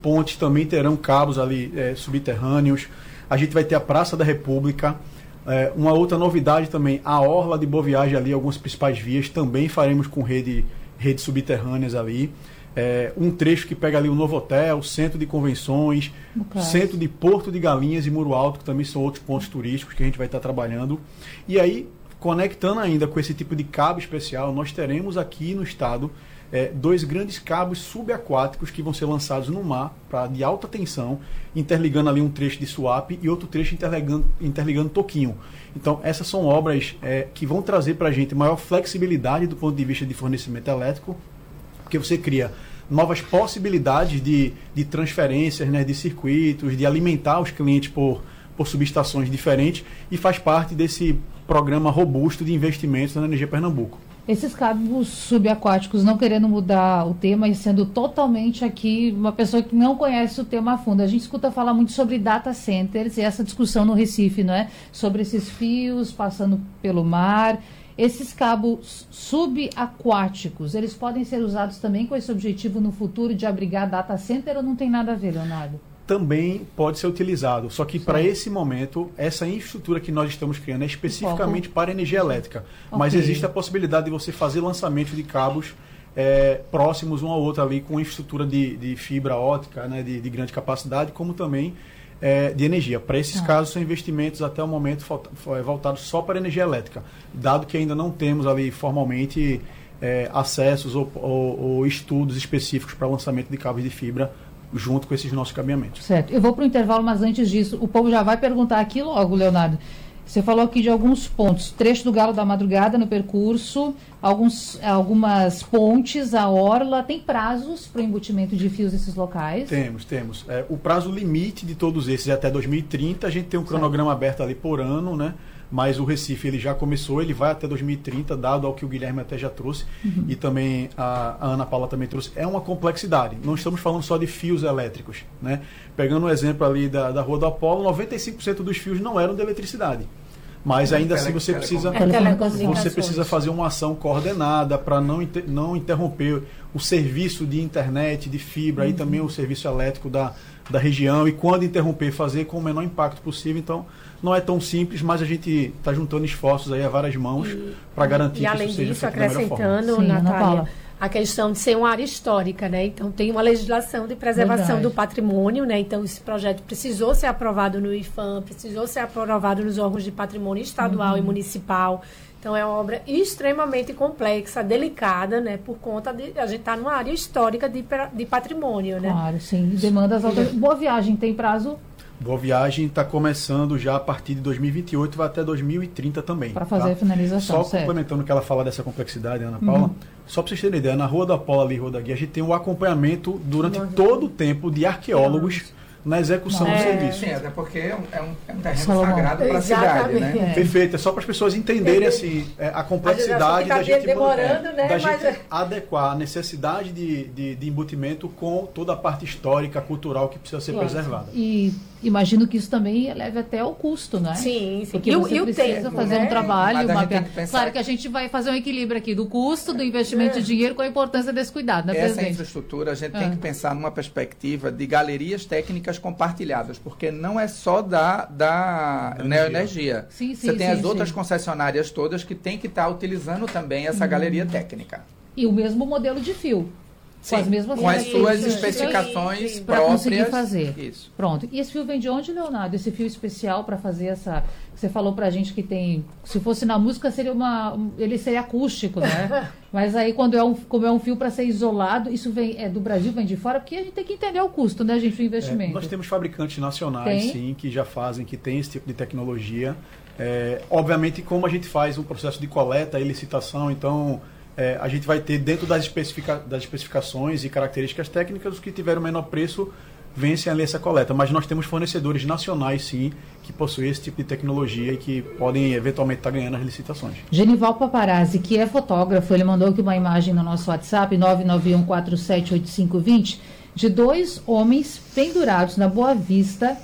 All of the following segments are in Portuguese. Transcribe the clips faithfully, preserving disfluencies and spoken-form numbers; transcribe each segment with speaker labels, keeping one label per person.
Speaker 1: pontes também terão cabos ali é, subterrâneos. A gente vai ter a Praça da República. É, uma outra novidade também, a Orla de Boa Viagem ali, algumas principais vias, também faremos com rede, redes subterrâneas ali. É, um trecho que pega ali o Novo Hotel, Centro de Convenções, okay. Centro de Porto de Galinhas e Muro Alto, que também são outros pontos turísticos que a gente vai estar trabalhando. E aí, conectando ainda com esse tipo de cabo especial, nós teremos aqui no estado é, dois grandes cabos subaquáticos que vão ser lançados no mar, pra, de alta tensão, interligando ali um trecho de Suape e outro trecho interligando, interligando Toquinho. Então, essas são obras é, que vão trazer para a gente maior flexibilidade do ponto de vista de fornecimento elétrico, porque você cria novas possibilidades de, de transferências, né, de circuitos, de alimentar os clientes por, por subestações diferentes e faz parte desse programa robusto de investimentos na Energia Pernambuco.
Speaker 2: Esses cabos subaquáticos, não querendo mudar o tema e sendo totalmente aqui uma pessoa que não conhece o tema a fundo, a gente escuta falar muito sobre data centers e essa discussão no Recife, não é? Sobre esses fios passando pelo mar. Esses cabos subaquáticos, eles podem ser usados também com esse objetivo no futuro de abrigar data center ou não tem nada a ver, Leonardo?
Speaker 1: Também pode ser utilizado, só que para esse momento, essa infraestrutura que nós estamos criando é especificamente para energia elétrica. Okay. Mas existe a possibilidade de você fazer lançamento de cabos é, próximos um ao outro ali com infraestrutura de, de fibra ótica, né, de, de grande capacidade, como também É, de energia. Para esses ah. casos, são investimentos até o momento voltados só para energia elétrica, dado que ainda não temos ali formalmente é, acessos ou, ou, ou estudos específicos para lançamento de cabos de fibra junto com esses nossos cabeamentos.
Speaker 2: Certo. Eu vou para o intervalo, mas antes disso, o povo já vai perguntar aqui logo, Leonardo. Você falou aqui de alguns pontos, trecho do Galo da Madrugada no percurso, alguns, algumas pontes, a orla, tem prazos para o embutimento de fios nesses locais?
Speaker 1: Temos, temos. É, o prazo limite de todos esses é até dois mil e trinta, a gente tem um cronograma certo. aberto ali por ano, né? Mas o Recife ele já começou, ele vai até dois mil e trinta, dado ao que o Guilherme até já trouxe, uhum. e também a, a Ana Paula também trouxe. É uma complexidade, não estamos falando só de fios elétricos, né? Pegando o um exemplo ali da, da Rua do Apolo, noventa e cinco por cento dos fios não eram de eletricidade. Mas ainda assim você precisa, você precisa fazer uma ação coordenada para não, inter, não interromper o serviço de internet, de fibra, uhum. e também o serviço elétrico da, da região, e quando interromper, fazer com o menor impacto possível. Então, não é tão simples, mas a gente está juntando esforços aí a várias mãos para garantir
Speaker 3: e,
Speaker 1: que
Speaker 3: isso
Speaker 1: isso seja
Speaker 3: disso,
Speaker 1: feito da melhor forma.
Speaker 3: acrescentando, Natália, a questão de ser uma área histórica, né? Então, tem uma legislação de preservação Verdade. do patrimônio, né? Então, esse projeto precisou ser aprovado no I F A M, precisou ser aprovado nos órgãos de patrimônio estadual uhum. e municipal. Então, é uma obra extremamente complexa, delicada, né? Por conta de a gente estar tá numa área histórica de, de patrimônio, né?
Speaker 2: Claro, sim. Demandas altas. Boa Viagem tem prazo?
Speaker 1: Boa Viagem está começando já a partir de dois mil e vinte e oito, vai até dois mil e trinta também.
Speaker 2: Para fazer
Speaker 1: tá?
Speaker 2: a finalização,
Speaker 1: Só
Speaker 2: certo.
Speaker 1: complementando o que ela fala dessa complexidade, Ana Paula, uhum. só para vocês terem ideia, na Rua da Apolo ali, Rua da Guia, a gente tem um acompanhamento durante Nossa. todo o tempo de arqueólogos Nossa. na execução
Speaker 2: Nossa.
Speaker 1: do
Speaker 2: é.
Speaker 1: serviço.
Speaker 4: Sim, até porque é um, é um, é um terreno
Speaker 2: Salomão.
Speaker 4: sagrado para a cidade, né?
Speaker 2: É.
Speaker 1: Perfeito, é só para as pessoas entenderem assim, é, a complexidade
Speaker 3: a
Speaker 1: da gente,
Speaker 3: demorando,
Speaker 1: é,
Speaker 3: né?
Speaker 1: da
Speaker 3: Mas...
Speaker 1: gente adequar a necessidade de, de, de embutimento com toda a parte histórica, cultural que precisa ser
Speaker 2: claro.
Speaker 1: preservada.
Speaker 2: E imagino que isso também eleve até o custo, né?
Speaker 3: Sim, sim.
Speaker 2: Porque
Speaker 3: e,
Speaker 2: você
Speaker 3: e
Speaker 2: precisa
Speaker 3: o tempo,
Speaker 2: fazer
Speaker 3: né?
Speaker 2: um trabalho. Uma...
Speaker 4: Que pensar...
Speaker 2: Claro que a gente vai fazer um equilíbrio aqui do custo, do investimento é. de dinheiro com a importância desse cuidado, né,
Speaker 4: Essa
Speaker 2: presidente?
Speaker 4: infraestrutura a gente
Speaker 2: é.
Speaker 4: tem que pensar numa perspectiva de galerias técnicas compartilhadas, porque não é só da, da, da neoenergia.
Speaker 2: Sim, sim,
Speaker 4: Você tem
Speaker 2: sim,
Speaker 4: as
Speaker 2: sim.
Speaker 4: outras concessionárias todas que tem que estar utilizando também essa hum. galeria técnica.
Speaker 2: E o mesmo modelo de fio.
Speaker 4: Sim,
Speaker 2: com as mesmas
Speaker 4: com as suas
Speaker 2: sim,
Speaker 4: especificações
Speaker 2: sim,
Speaker 4: próprias.
Speaker 2: Para conseguir fazer.
Speaker 4: Isso.
Speaker 2: Pronto. E esse fio vem de onde, Leonardo? Esse fio especial para fazer essa... Você falou pra gente que tem... Se fosse na música, seria uma... Ele seria acústico, né? Mas aí, quando é um, como é um fio para ser isolado, isso vem é do Brasil, vem de fora, porque a gente tem que entender o custo, né, gente, do investimento.
Speaker 1: É, nós temos fabricantes nacionais,
Speaker 2: tem?
Speaker 1: sim, que já fazem, que tem esse tipo de tecnologia. É, obviamente, como a gente faz um processo de coleta e licitação, então... É, a gente vai ter dentro das, especifica das especificações e características técnicas, os que tiveram o menor preço vencem ali essa coleta. Mas nós temos fornecedores nacionais, sim, que possuem esse tipo de tecnologia e que podem eventualmente estar ganhando as licitações.
Speaker 2: Genival Paparazzi, que é fotógrafo, ele mandou aqui uma imagem no nosso WhatsApp, nove nove um quatro sete oito cinco dois zero, de dois homens pendurados na Boa Vista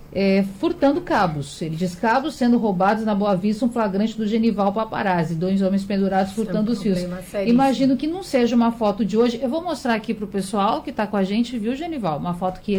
Speaker 2: é, furtando cabos. Ele diz: cabos sendo roubados na Boa Vista, um flagrante do Genival Paparazzi, dois homens pendurados furtando os fios. Imagino que não seja uma foto de hoje. Eu vou mostrar aqui para o pessoal que está com a gente, viu, Genival? Uma foto que